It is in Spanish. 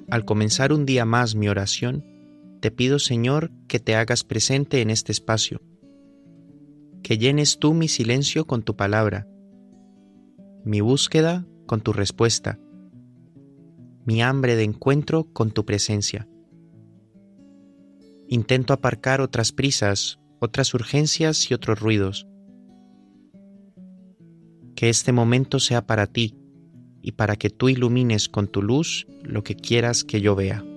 Al comenzar un día más mi oración, te pido, Señor, que te hagas presente en este espacio, que llenes tú mi silencio con tu palabra, mi búsqueda con tu respuesta, mi hambre de encuentro con tu presencia. Intento aparcar otras prisas, otras urgencias y otros ruidos. Que este momento sea para ti y para que tú ilumines con tu luz lo que quieras que yo vea.